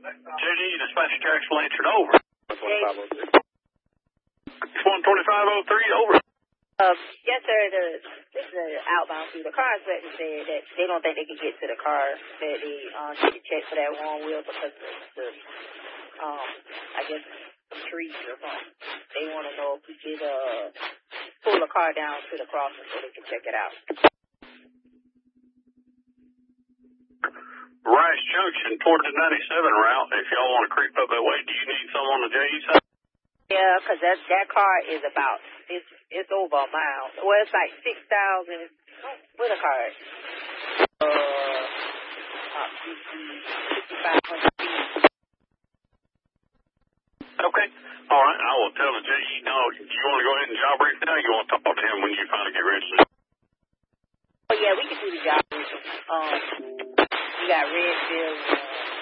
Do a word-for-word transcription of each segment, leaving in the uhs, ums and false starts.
J D, dispatch Jack's Blanchard, over. It's one twenty-five oh three, over. Uh, yes, sir. The, this is an outbound through. The car inspector said that they don't think they can get to the car, that they um, need to check for that one wheel because of the, um, I guess, some trees or something. They want to know if we could uh, pull the car down to the crossing so they can check it out. Rice Junction toward the ninety-seven route, if y'all want to creep up that way, do you need someone on the J E side? Yeah, because that, that car is about, it's it's over a mile. Well, it's like six thousand, with a car. Uh, uh, fifty-five hundred feet. Okay. All right. I will tell the J E, no, you want to go ahead and job brief now? You want to talk to him when you finally get registered? Oh, yeah, we can do the job brief. Um, we got Redfield, uh,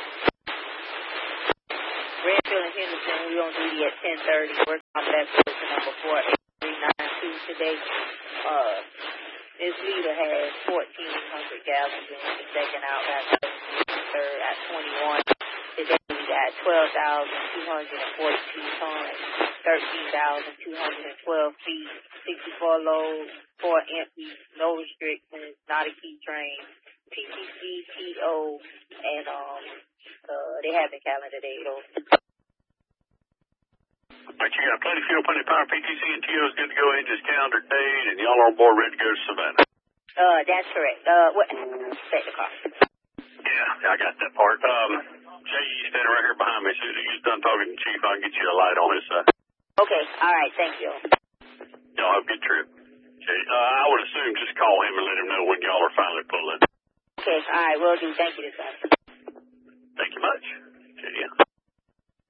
Redfield and Henderson. We're on duty at ten thirty. Working on that person number four eight three nine two today. Uh, this leader has fourteen hundred gallons in the second out. Got third at twenty-one. Today we got twelve thousand two hundred forty-two tons, thirteen thousand two hundred twelve feet, sixty-four loads, four empty, no restrictions, not a key train, P T C, T O, and um, uh, they have the calendar day though. But you got plenty of fuel, plenty of power. P T C and T O is good to go. Engines calendar date, and y'all are on board ready to go to Savannah. Uh, that's correct. Uh, what? Take the car. Yeah, I got that part. Um, J E standing right here behind me. As soon as he's done talking to the chief, I'll get you a light on his side. Okay, all right, thank you. Y'all have a good trip. Okay, uh, I would assume just call him and let him know when y'all are finally pulling. Okay, all right, will do. Thank you, this time.